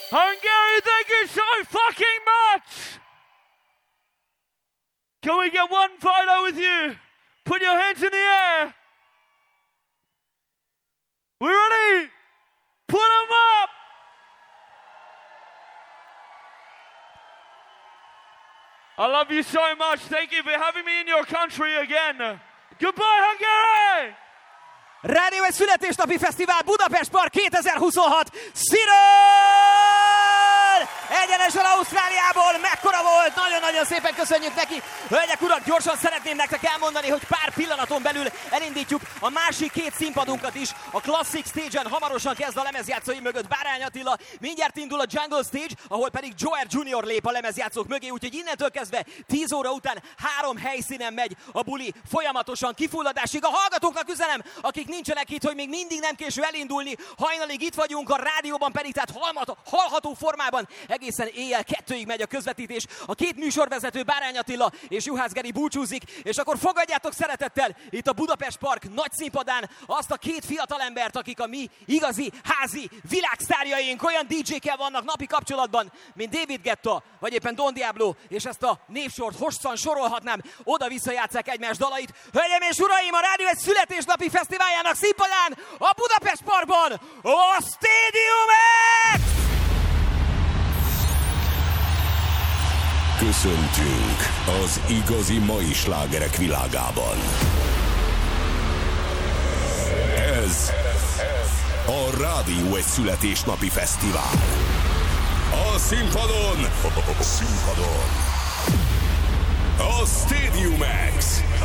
Hungary, thank you so fucking much! Can we get one photo with you? Put your hands in the air. We ready? Put them up! I love you so much. Thank you for having me in your country again. Goodbye, Hungary! Rádió egy születésnapi fesztivál Budapest Park 2026. Cyril! Egyenesen Ausztráliából, mekkora volt, nagyon-nagyon szépen köszönjük neki. Hölgyek, urak, gyorsan szeretném nektek elmondani, hogy pár pillanaton belül elindítjuk a másik két színpadunkat is. A Classic Stage-en hamarosan kezd a lemezjátszói mögött Bárány Attila, mindjárt indul a Jungle Stage, ahol pedig Joer Junior lép a lemezjátszók mögé, úgyhogy innentől kezdve 10 óra után 3 helyszínen megy a buli folyamatosan kifulladásig. A hallgatóknak üzenem, akik nincsenek itt, hogy még mindig nem késő elindulni, hajnalig itt vagyunk, a rádióban pedig, tehát hallható formában egészen éjjel 2-ig megy a közvetítés. A két műsorvezető Bárány Attila és Juhász Geri búcsúzik, és akkor fogadjátok szeretettel itt a Budapest Park nagy színpadán azt a két fiatalembert, akik a mi igazi házi világsztárjaink, olyan DJ-kkel vannak napi kapcsolatban, mint David Guetta, vagy éppen Don Diablo, és ezt a névsort hosszan sorolhatnám, oda-vissza játsszák egymás dalait. Hölgyeim és uraim, a rádió egy születésnapi fesztiváljának színpadán, a Budapest Parkban, a Stadium X! Köszöntünk az igazi mai slágerek világában. Ez a Rádió egy születésnapi fesztivál. A színpadon a Stadium X,